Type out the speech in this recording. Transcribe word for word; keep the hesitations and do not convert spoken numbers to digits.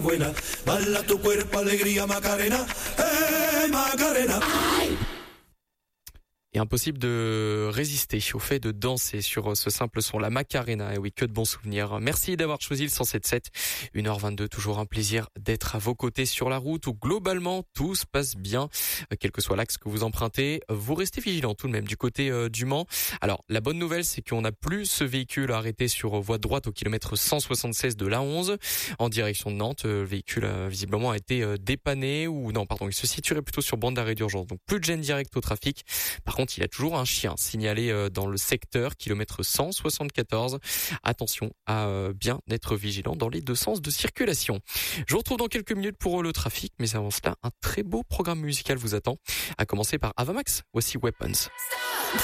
Buena, bala tu cuerpo, alegría, Macarena, eh, Macarena. Et impossible de résister au fait de danser sur ce simple son, la Macarena. Et oui, que de bons souvenirs. Merci d'avoir choisi le cent sept sept. une heure vingt-deux, toujours un plaisir d'être à vos côtés sur la route où globalement tout se passe bien. Quel que soit l'axe que vous empruntez, vous restez vigilants tout de même du côté euh, du Mans. Alors, la bonne nouvelle, c'est qu'on n'a plus ce véhicule arrêté sur voie de droite au kilomètre cent soixante-seize de l'A onze en direction de Nantes. Le véhicule euh, visiblement a été euh, dépanné ou non, pardon, il se situerait plutôt sur bande d'arrêt d'urgence. Donc, plus de gêne directe au trafic. Par contre, il y a toujours un chien signalé dans le secteur, kilomètre cent soixante-quatorze. Attention à bien être vigilant dans les deux sens de circulation. Je vous retrouve dans quelques minutes pour le trafic, mais avant cela, un très beau programme musical vous attend, à commencer par Avamax. Voici Weapons.